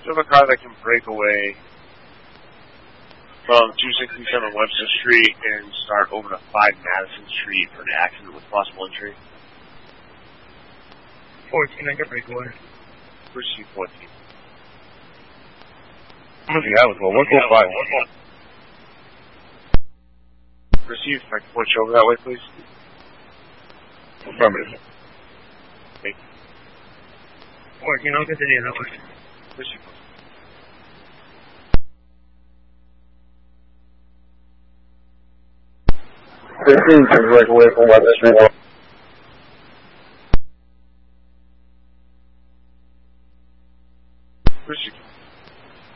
you have a car that can break away from 267 Webster Street and start over to 5 Madison Street for an accident with possible injury? 14, I can break away. Receive 14. How much you have with 145? Receive, if I can point you over that way, please. Affirmative. Thank you. 14, I'll continue that way. Receive. 15 to break away from Webster Street.